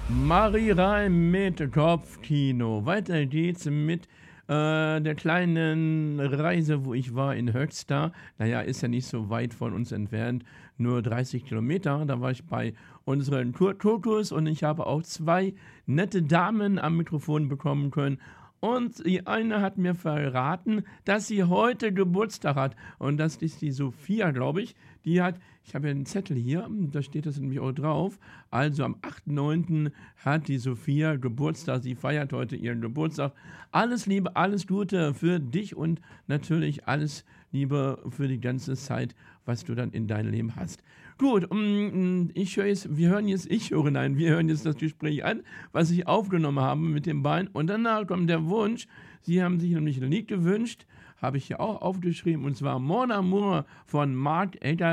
Marie Reim mit Kopfkino. Weiter geht's mit der kleinen Reise, wo ich war in Höxter. Naja, ist ja nicht so weit von uns entfernt, nur 30 Kilometer. Da war ich bei unseren Tourtours und ich habe auch zwei nette Damen am Mikrofon bekommen können. Und die eine hat mir verraten, dass sie heute Geburtstag hat. Und das ist die Sophia, glaube ich. Die hat, ich habe ja einen Zettel hier, da steht das nämlich auch drauf. Also am 8.9. hat die Sophia Geburtstag. Sie feiert heute ihren Geburtstag. Alles Liebe, alles Gute für dich und natürlich alles Liebe für die ganze Zeit, was du dann in deinem Leben hast. Gut, wir hören jetzt das Gespräch an, was ich aufgenommen habe mit dem Bein. Und danach kommt der Wunsch, sie haben sich nämlich ein Lied gewünscht, habe ich hier auch aufgeschrieben, und zwar Mon Amour von Mark Edgar.